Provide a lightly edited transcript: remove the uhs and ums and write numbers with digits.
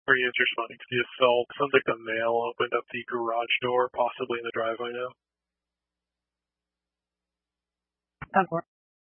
Brian's responding to the assault. Sounds like the male opened up the garage door, possibly in the driveway now.